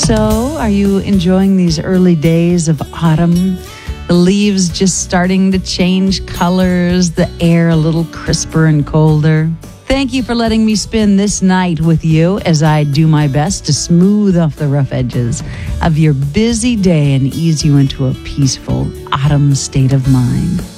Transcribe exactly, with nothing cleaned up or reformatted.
So, are you enjoying these early days of autumn? The leaves just starting to change colors, the air a little crisper and colder. Thank you for letting me spend this night with you as I do my best to smooth off the rough edges of your busy day and ease you into a peaceful autumn state of mind.